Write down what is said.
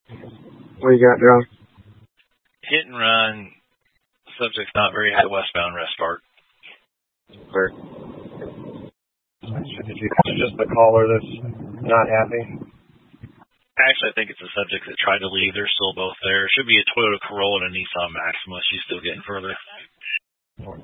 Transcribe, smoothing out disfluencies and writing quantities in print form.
What you got, John? Hit and run. Subject's not very happy. Westbound rest start. Clear. It's just the caller that's not happy. Actually, I think it's the subjects that tried to leave. They're still both there. It should be a Toyota Corolla and a Nissan Maxima. She's still getting further.